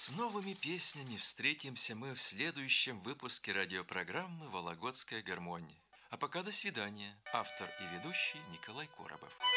С новыми песнями встретимся мы в следующем выпуске радиопрограммы «Вологодская гармония». А пока до свидания. Автор и ведущий Николай Коробов.